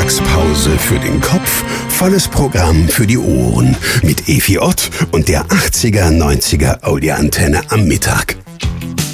Mittagspause für den Kopf, volles Programm für die Ohren mit Evi Ott und der 80er, 90er Audioantenne am Mittag.